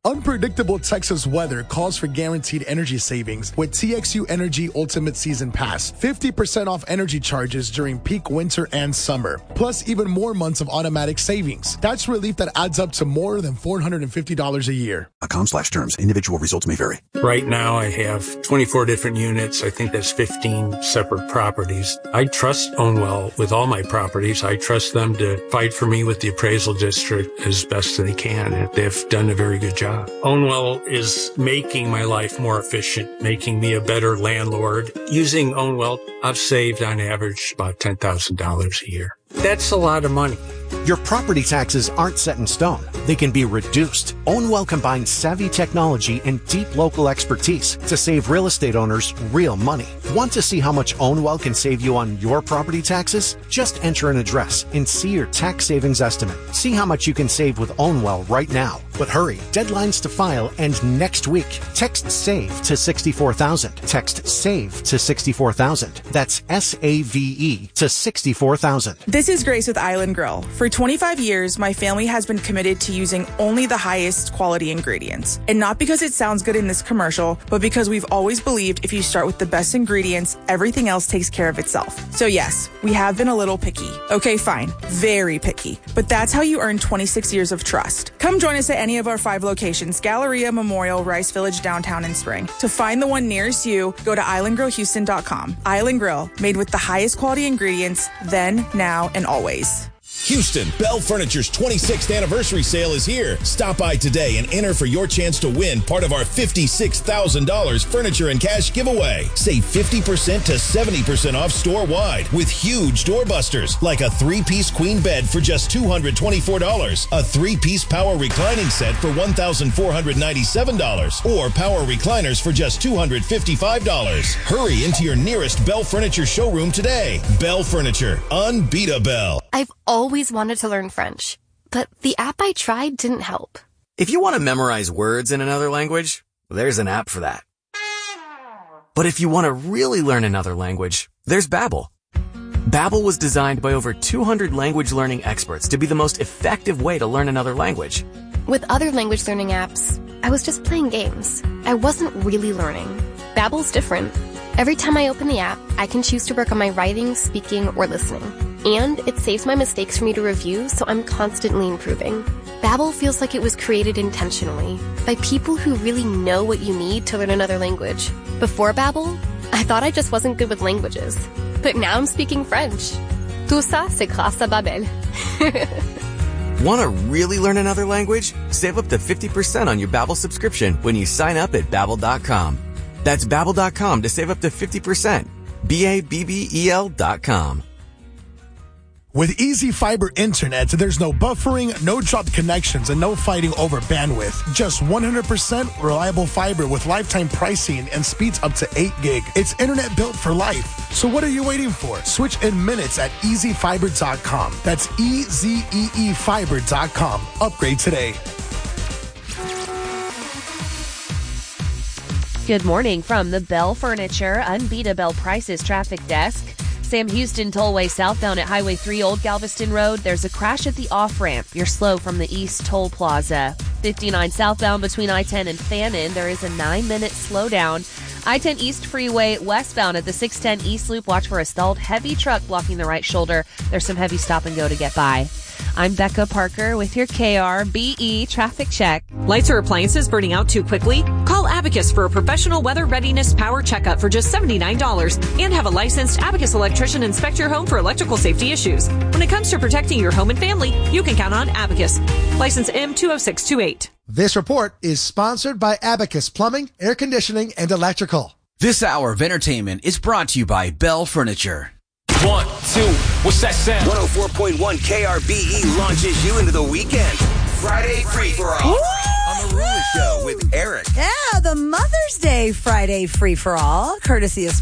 Unpredictable Texas weather calls for guaranteed energy savings with TXU Energy Ultimate Season Pass. 50% off energy charges during peak winter and summer. Plus even more months of automatic savings. That's relief that adds up to more than $450 a year. .com/terms. Individual results may vary. Right now I have 24 different units. I think that's 15 separate properties. I trust Ownwell with all my properties. I trust them to fight for me with the appraisal district as best they can. And they've done a very good job. Ownwell is making my life more efficient, making me a better landlord. Using Ownwell, I've saved on average about $10,000 a year. That's a lot of money. Your property taxes aren't set in stone. They can be reduced. Ownwell combines savvy technology and deep local expertise to save real estate owners real money. Want to see how much Ownwell can save you on your property taxes? Just enter an address and see your tax savings estimate. See how much you can save with Ownwell right now. But hurry, deadlines to file end next week. Text SAVE to 64,000. Text SAVE to 64,000. That's SAVE to 64,000. This is Grace with Island Grill. For 25 years, my family has been committed to using only the highest quality ingredients. And not because it sounds good in this commercial, but because we've always believed if you start with the best ingredients, everything else takes care of itself. So yes, we have been a little picky. Okay, fine. Very picky. But that's how you earn 26 years of trust. Come join us at any of our 5 locations, Galleria, Memorial, Rice Village, Downtown, and Spring. To find the one nearest you, go to islandgrillhouston.com. Island Grill, made with the highest quality ingredients, then, now, and always. Houston, Bell Furniture's 26th anniversary sale is here. Stop by today and enter for your chance to win part of our $56,000 furniture and cash giveaway. Save 50% to 70% off store-wide with huge doorbusters like a 3-piece queen bed for just $224, a 3-piece power reclining set for $1,497, or power recliners for just $255. Hurry into your nearest Bell Furniture showroom today. Bell Furniture, unbeatable. I've always wanted to learn French, but the app I tried didn't help. If you want to memorize words in another language, there's an app for that. But if you want to really learn another language, there's Babbel. Babbel was designed by over 200 language learning experts to be the most effective way to learn another language. With other language learning apps, I was just playing games. I wasn't really learning. Babbel's different. Every time I open the app, I can choose to work on my writing, speaking, or listening. And it saves my mistakes for me to review, so I'm constantly improving. Babbel feels like it was created intentionally by people who really know what you need to learn another language. Before Babbel, I thought I just wasn't good with languages. But now I'm speaking French. Tout ça, c'est grâce à Babbel. Want to really learn another language? Save up to 50% on your Babbel subscription when you sign up at Babbel.com. That's Babbel.com to save up to 50%. Babbel.com. With Easy Fiber Internet, there's no buffering, no dropped connections, and no fighting over bandwidth. Just 100% reliable fiber with lifetime pricing and speeds up to 8 gig. It's internet built for life. So what are you waiting for? Switch in minutes at EasyFiber.com. That's EasyFiber.com. Upgrade today. Good morning from the Bell Furniture Unbeatable Prices Traffic Desk. Sam Houston Tollway southbound at Highway 3 Old Galveston Road. There's a crash at the off-ramp. You're slow from the East Toll Plaza. 59 southbound between I-10 and Fannin. There is a 9-minute slowdown. I-10 East Freeway westbound at the 610 East Loop. Watch for a stalled heavy truck blocking the right shoulder. There's some heavy stop and go to get by. I'm Becca Parker with your KRBE traffic check. Lights or appliances burning out too quickly? Call Abacus for a professional weather readiness power checkup for just $79 and have a licensed Abacus electrician inspect your home for electrical safety issues. When it comes to protecting your home and family, you can count on Abacus. License M20628. This report is sponsored by Abacus Plumbing, Air Conditioning, and Electrical. This hour of entertainment is brought to you by Bell Furniture. 1, 2, what's that sound? 104.1 KRBE launches you into the weekend. Friday Free For All on the Rula Show with Eric. Yeah, the Mother's Day Friday Free For All, courtesy of